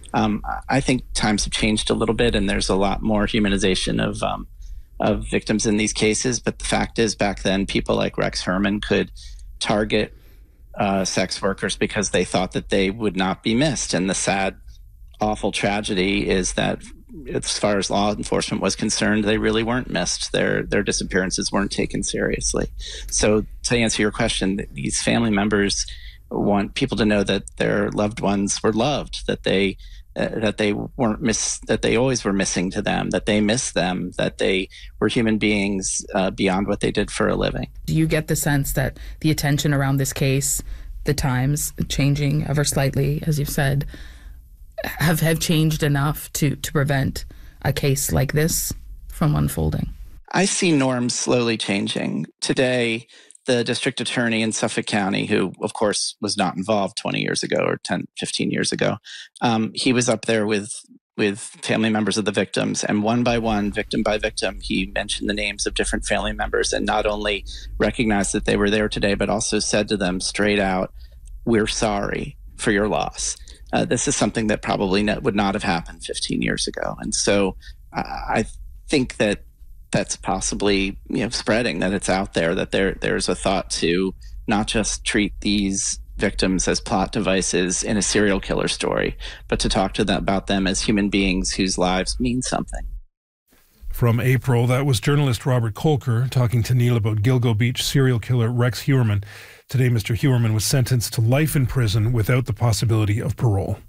I think times have changed a little bit, and there's a lot more humanization of victims in these cases. But the fact is, back then, people like Rex Heuermann could target sex workers because they thought that they would not be missed. And the sad, awful tragedy is that, as far as law enforcement was concerned, they really weren't missed. Their disappearances weren't taken seriously. So, to answer your question, these family members want people to know that their loved ones were loved, that they weren't that they always were missing to them, that they missed them, that they were human beings beyond what they did for a living. Do you get the sense that the attention around this case, the times changing ever slightly, as you've said, have changed enough to prevent a case like this from unfolding? I see norms slowly changing. Today, the district attorney in Suffolk County, who, of course, was not involved 20 years ago or 10, 15 years ago, he was up there with family members of the victims. And one by one, victim by victim, he mentioned the names of different family members and not only recognized that they were there today, but also said to them straight out, "We're sorry for your loss." This is something that probably would not have happened 15 years ago. And so I think that that's possibly spreading, that it's out there, that there's a thought to not just treat these victims as plot devices in a serial killer story, but to talk to them about them as human beings whose lives mean something. From April, that was journalist Robert Kolker talking to Neil about Gilgo Beach serial killer Rex Heuermann. Today, Mr. Heuermann was sentenced to life in prison without the possibility of parole.